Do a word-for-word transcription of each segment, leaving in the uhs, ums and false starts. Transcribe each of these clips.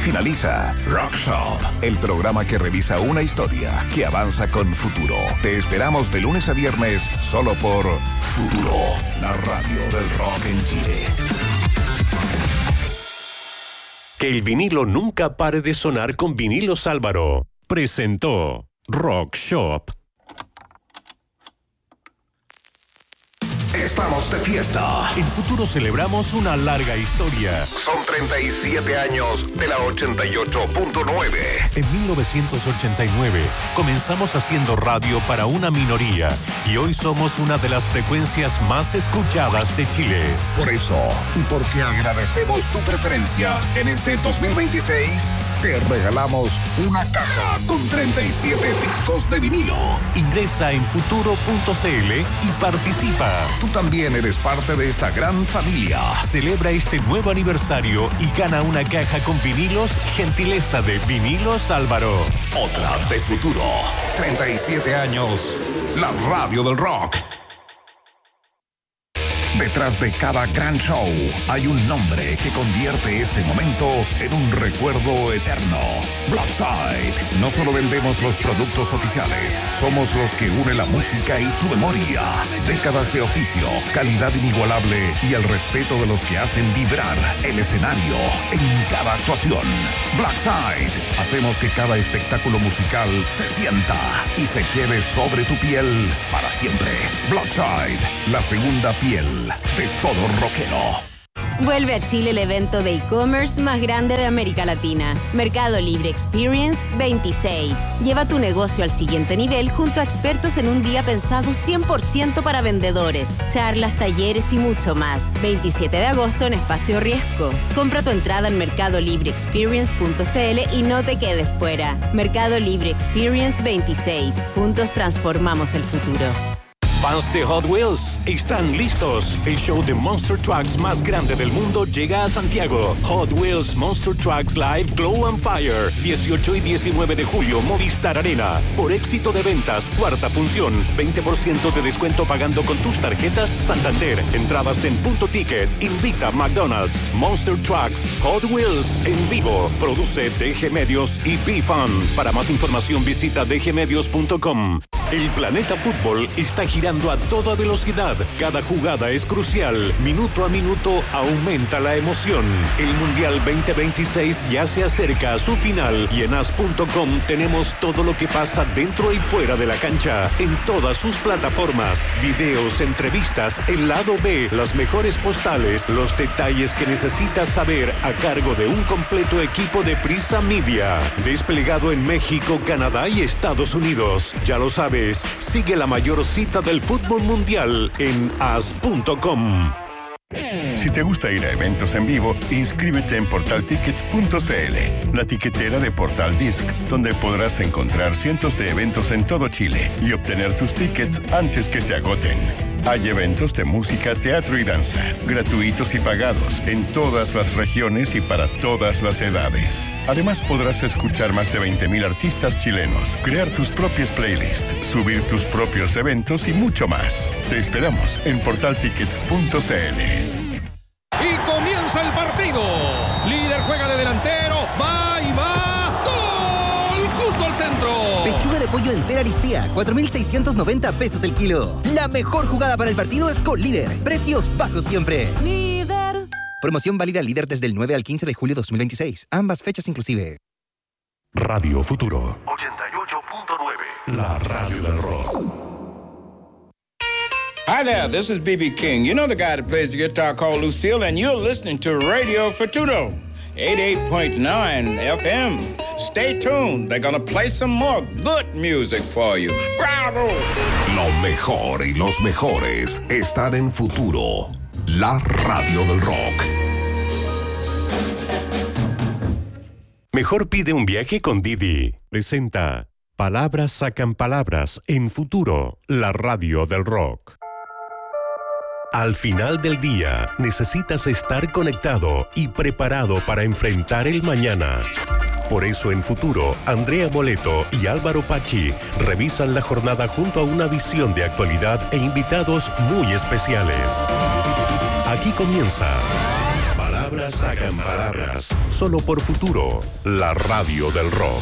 finaliza Rock Shop, el programa que revisa una historia que avanza con futuro. Te esperamos de lunes a viernes solo por Futuro, la radio del rock en Chile. Que el vinilo nunca pare de sonar con Vinilos Álvaro. Presentó Rock Shop. Estamos de fiesta. En Futuro celebramos una larga historia. Son treinta y siete años de la ochenta y ocho punto nueve. En mil novecientos ochenta y nueve comenzamos haciendo radio para una minoría y hoy somos una de las frecuencias más escuchadas de Chile. Por eso, y porque agradecemos tu preferencia, en este dos mil veintiséis te regalamos una caja con treinta y siete discos de vinilo. Ingresa en futuro punto c l y participa. Tú también eres parte de esta gran familia. Celebra este nuevo aniversario y gana una caja con vinilos, gentileza de Vinilos Álvaro. Otra de Futuro. treinta y siete años. La radio del rock. Detrás de cada gran show hay un nombre que convierte ese momento en un recuerdo eterno. Blackside. No solo vendemos los productos oficiales, somos los que une la música y tu memoria. Décadas de oficio, calidad inigualable y el respeto de los que hacen vibrar el escenario en cada actuación. Blackside. Hacemos que cada espectáculo musical se sienta y se quede sobre tu piel para siempre. Blackside, la segunda piel de todo rockero. Vuelve a Chile el evento de e-commerce más grande de América Latina. Mercado Libre Experience veintiséis. Lleva tu negocio al siguiente nivel junto a expertos en un día pensado cien por ciento para vendedores. Charlas, talleres y mucho más. veintisiete de agosto en Espacio Riesgo. Compra tu entrada en mercado libre experience punto c l y no te quedes fuera. Mercado Libre Experience veintiséis. Juntos transformamos el futuro. Fans de Hot Wheels están listos. El show de Monster Trucks más grande del mundo llega a Santiago. Hot Wheels Monster Trucks Live Glow and Fire. dieciocho y diecinueve de julio, Movistar Arena. Por éxito de ventas, cuarta función. veinte por ciento de descuento pagando con tus tarjetas Santander. Entradas en Punto Ticket. Invita McDonald's. Monster Trucks Hot Wheels en vivo. Produce D G Medios y B-Fun. Para más información visita d g medios punto com. El Planeta Fútbol está girando a toda velocidad. Cada jugada es crucial. Minuto a minuto aumenta la emoción. El Mundial veinte veintiséis ya se acerca a su final y en as punto com tenemos todo lo que pasa dentro y fuera de la cancha. En todas sus plataformas. Videos, entrevistas, el lado B, las mejores postales, los detalles que necesitas saber a cargo de un completo equipo de Prisa Media. Desplegado en México, Canadá y Estados Unidos. Ya lo sabes. Sigue la mayor cita del fútbol mundial en as punto com. Si te gusta ir a eventos en vivo, inscríbete en portal tickets punto c l, la tiquetera de Portal Disc, donde podrás encontrar cientos de eventos en todo Chile y obtener tus tickets antes que se agoten. Hay eventos de música, teatro y danza, gratuitos y pagados, en todas las regiones y para todas las edades. Además podrás escuchar más de veinte mil artistas chilenos, crear tus propias playlists, subir tus propios eventos y mucho más. Te esperamos en portal tickets punto c l. Y comienza el partido. Líder juega de delantero, va y va. ¡Gol! Justo al centro. Pechuga de pollo entera Aristía, cuatro mil seiscientos noventa pesos el kilo. La mejor jugada para el partido es con Líder. Precios bajos siempre. Líder. Promoción válida Líder desde el nueve al quince de julio de dos mil veintiséis. Ambas fechas inclusive. Radio Futuro ochenta y ocho punto nueve. La radio del rock. Hi there, this is B B King. You know the guy that plays the guitar called Lucille, and you're listening to Radio Futuro, eighty-eight point nine F M. Stay tuned. They're gonna play some more good music for you. Bravo! Lo mejor y los mejores están en Futuro, la radio del rock. Mejor pide un viaje con Didi. Presenta Palabras sacan palabras en Futuro, la radio del rock. Al final del día, necesitas estar conectado y preparado para enfrentar el mañana. Por eso en Futuro, Andrea Moleto y Álvaro Pachi revisan la jornada junto a una visión de actualidad e invitados muy especiales. Aquí comienza Palabras Palabras sacan palabras. Solo por Futuro, la radio del rock.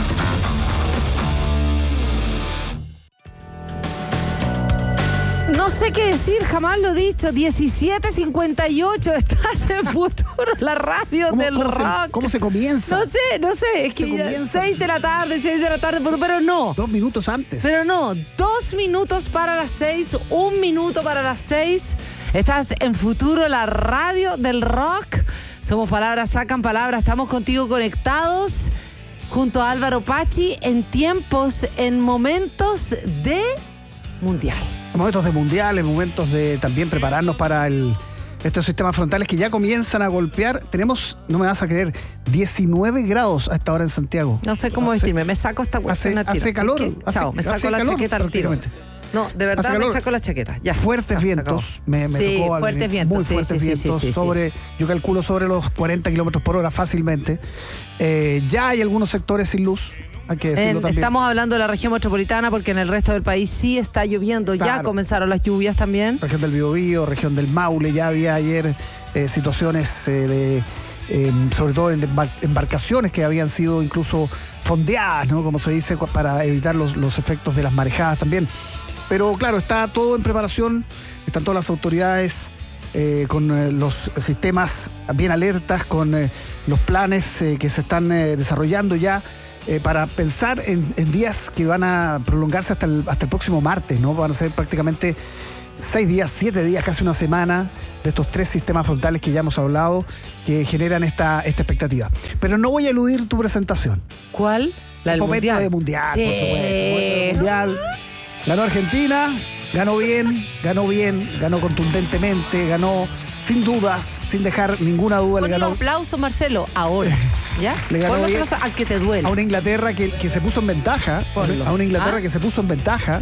No sé qué decir, jamás lo he dicho. diecisiete cincuenta y ocho, estás en Futuro, la radio ¿Cómo, del cómo rock. Se, ¿Cómo se comienza? No sé, no sé, es que ya seis de la tarde, seis de la tarde, pero no. Dos minutos antes. Pero no, dos minutos para las seis, un minuto para las seis. Estás en Futuro, la radio del rock. Somos Palabras Sacan Palabras, estamos contigo conectados junto a Álvaro Pachi en tiempos, en momentos de mundial. En momentos de mundial, en momentos de también prepararnos para el, estos sistemas frontales que ya comienzan a golpear. Tenemos, no me vas a creer, diecinueve grados a esta hora en Santiago. No sé cómo hace, vestirme, me saco esta cuestión hace, al tiro. hace calor. ¿Sí? Hace, Chao, me saco hace la calor, chaqueta al tiro. No, de verdad me saco la chaqueta. Ya. Fuertes Chao, vientos. Me, me sí, tocó fuertes al, vientos. muy sí, fuertes sí, vientos. Sí, sí, sobre, sí. Yo calculo sobre los cuarenta kilómetros por hora fácilmente. Eh, ya hay algunos sectores sin luz. Hay que decirlo En, también. estamos hablando de la región metropolitana porque en el resto del país sí está lloviendo. Claro. Ya comenzaron las lluvias también. Región del Biobío, región del Maule. Ya había ayer eh, situaciones eh, de... Eh, sobre todo en embar- embarcaciones que habían sido incluso fondeadas, ¿no? Como se dice, para evitar los, los efectos de las marejadas también. Pero claro, está todo en preparación, están todas las autoridades eh, con eh, los sistemas bien alertas, con eh, los planes eh, que se están eh, desarrollando ya eh, para pensar en, en días que van a prolongarse hasta el, hasta el próximo martes, ¿no? Van a ser prácticamente seis días, siete días, casi una semana de estos tres sistemas frontales que ya hemos hablado, que generan esta, esta expectativa. Pero no voy a eludir tu presentación. ¿Cuál? La del momento mundial. de mundial, Sí. por supuesto. Momento de mundial. Ganó Argentina, ganó bien, ganó bien, ganó contundentemente, ganó sin dudas, sin dejar ninguna duda. Pon Le los ganó aplausos, Marcelo, ahora. ¿Ya? Le ganó Pon los bien aplausos al que te duele. a una Inglaterra que, que se puso en ventaja, Ponlo. a una Inglaterra ¿Ah? que se puso en ventaja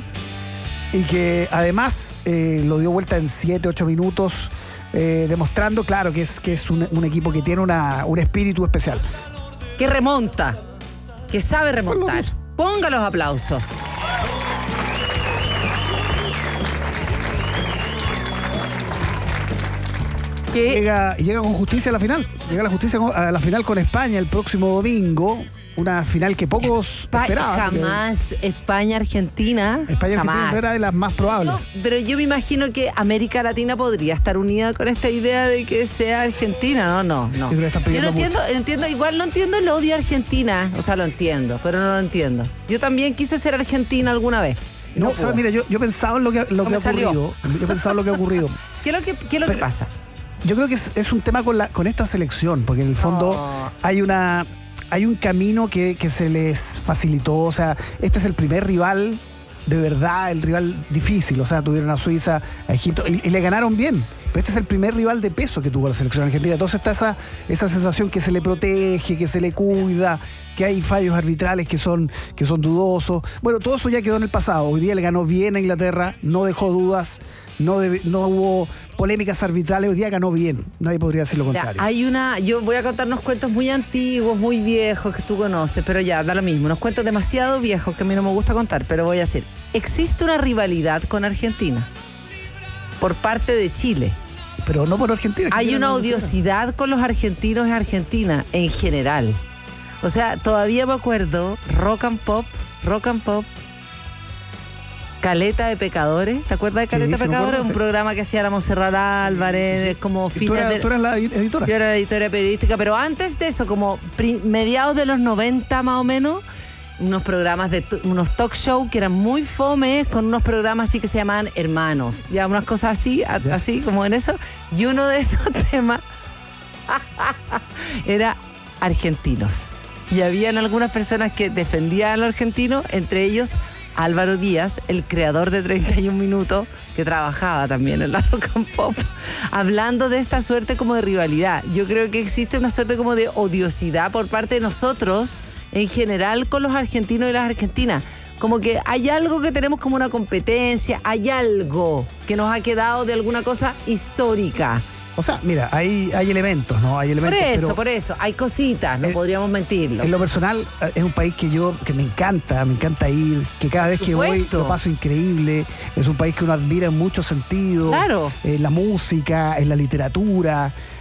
y que además eh, lo dio vuelta en siete, ocho minutos, eh, demostrando, claro, que es, que es un, un equipo que tiene una, un espíritu especial. Que remonta. Que sabe remontar. Ponlo. Ponga los aplausos. Que Llega, llega con justicia a la final. Llega la justicia con- a la final con España el próximo domingo. Una final que pocos Pa- esperaban. porque jamás España-Argentina. España jamás. Argentina era de las más probables. No, pero yo me imagino que América Latina podría estar unida con esta idea de que sea Argentina. No, no, no. Sí, pero están Yo no pidiendo entiendo, mucho. entiendo, igual no entiendo el odio a Argentina. O sea, lo entiendo, pero no lo entiendo. Yo también quise ser Argentina alguna vez. y No, no ¿sabes? pude. Mira, yo, yo he pensado en lo que, lo No que me ha salió. ocurrido. Yo he pensado en lo que ha ocurrido. ¿Qué es lo que, qué es lo que Pero- pasa? Yo creo que es, es un tema con, la, con esta selección, porque en el fondo No. hay una hay un camino que, que se les facilitó. O sea, este es el primer rival, de verdad, el rival difícil. O sea, tuvieron a Suiza, a Egipto, y, y le ganaron bien. Pero este es el primer rival de peso que tuvo la selección argentina. Entonces está esa, esa sensación que se le protege, que se le cuida, que hay fallos arbitrales que son, que son dudosos. Bueno, todo eso ya quedó en el pasado. Hoy día le ganó bien a Inglaterra, no dejó dudas, no, debe- no hubo polémicas arbitrales. Hoy día ganó bien. Nadie podría decir lo Ya, contrario. hay una, yo voy a contar unos cuentos muy antiguos, muy viejos que tú conoces, pero ya, da lo mismo. Unos cuentos demasiado viejos que a mí no me gusta contar, pero voy a decir. Existe una rivalidad con Argentina por parte de Chile. Pero no por Argentina. Hay Argentina una no lo hiciera. odiosidad con los argentinos y Argentina en general. O sea, todavía me acuerdo, Rock and Pop, Rock and Pop, Caleta de Pecadores. ¿Te acuerdas de Sí, Caleta de sí me Pecadores? acuerdo, Un sí. programa que hacía la Monserrat Álvarez, como ¿Y fines tú, eras, de... tú eras la editora? Yo era la editora periodística, pero antes de eso, como pri- mediados de los noventa más o menos, unos programas de t- unos talk show que eran muy fomes, con unos programas así que se llamaban Hermanos, ya unas cosas así, a- Ya. así como en eso, y uno de esos temas era argentinos. Y habían algunas personas que defendían a los argentinos, entre ellos Álvaro Díaz, el creador de treinta y un minutos, que trabajaba también en la Rock and Pop, hablando de esta suerte como de rivalidad. Yo creo que existe una suerte como de odiosidad por parte de nosotros, en general, con los argentinos y las argentinas. Como que hay algo que tenemos como una competencia, hay algo que nos ha quedado de alguna cosa histórica. O sea, mira, hay, hay elementos, ¿no? Hay Por elementos. eso, pero por eso. Hay cositas, no En- podríamos mentirlo. en lo personal, eh, es un país que yo, que me encanta, me encanta ir, que cada vez que voy supuesto. lo paso increíble. Es un país que uno admira en muchos sentidos. Claro. En la música, en la literatura,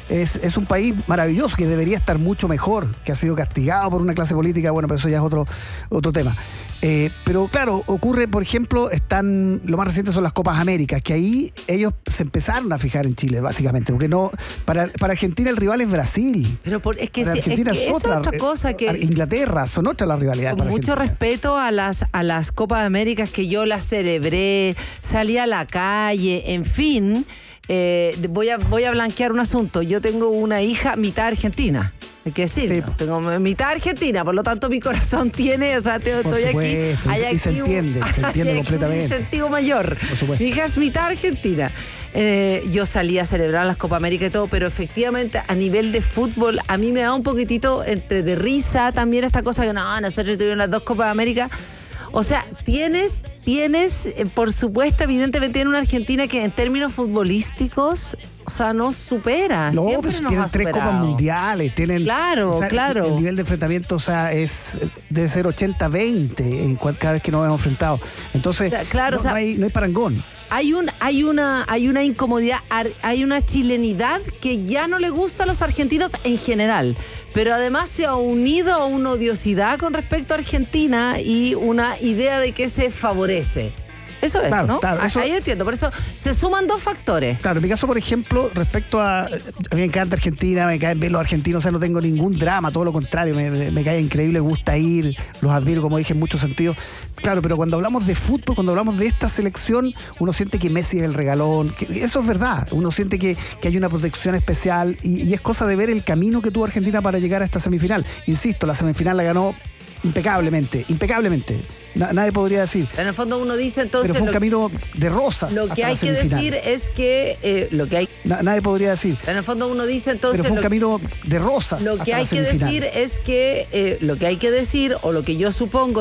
es, es un país maravilloso que debería estar mucho mejor, que ha sido castigado por una clase política, bueno, pero eso ya es otro, otro tema. Eh, pero claro, ocurre, por ejemplo, están, lo más reciente son las Copas Américas, que ahí ellos se empezaron a fijar en Chile, básicamente, porque no, para, para Argentina el rival es Brasil. Pero por, es que, para sí, Argentina es, que es otra, es otra cosa que... Inglaterra, son otras las rivalidades. Con para mucho Argentina. respeto a las, a las Copas Américas que yo las celebré, salí a la calle, en fin, eh, voy, a, voy a blanquear un asunto. Yo tengo una hija mitad argentina. Hay que decirlo, sí. Tengo mitad argentina, por lo tanto mi corazón tiene, o sea, te, estoy supuesto, aquí, hay y aquí se entiende, un, se entiende hay completamente. Un sentido mayor. Mi hija es mitad argentina. Eh, yo salí a celebrar las Copa América y todo, pero efectivamente a nivel de fútbol a mí me da un poquitito entre de risa también esta cosa que no, nosotros tuvimos las dos Copas América. O sea, tienes, tienes, eh, por supuesto, evidentemente tiene una Argentina que en términos futbolísticos, o sea, nos supera. No, siempre pues nos tienen ha tres superado. copas mundiales, tienen... Claro, o sea, claro. El nivel de enfrentamiento, o sea, es debe ser ochenta veinte en cual, cada vez que nos hemos enfrentado. Entonces, o sea, claro, no, o sea, no, hay, no hay parangón. Hay, un, hay, una, hay una incomodidad, hay una chilenidad que ya no le gusta a los argentinos en general, pero además se ha unido a una odiosidad con respecto a Argentina y una idea de que se favorece. Eso es, claro, ¿no? Claro, eso, ahí entiendo, por eso se suman dos factores. Claro, en mi caso, por ejemplo, respecto a... A mí me encanta Argentina, me caen bien los argentinos, o sea, no tengo ningún drama, todo lo contrario, me, me, me cae increíble, me gusta ir, los admiro, como dije, en muchos sentidos. Claro, pero cuando hablamos de fútbol, cuando hablamos de esta selección, uno siente que Messi es el regalón, que eso es verdad, uno siente que, que hay una protección especial y, y es cosa de ver el camino que tuvo Argentina para llegar a esta semifinal. Insisto, la semifinal la ganó impecablemente, impecablemente. Nadie podría decir. En el fondo uno dice entonces... Pero fue un lo, camino de rosas. Lo que hay que decir es que... Eh, lo que hay, Nadie podría decir. En el fondo uno dice entonces... Pero fue un lo, camino de rosas. Lo que hay que decir es que... Eh, lo que hay que decir, o lo que yo supongo...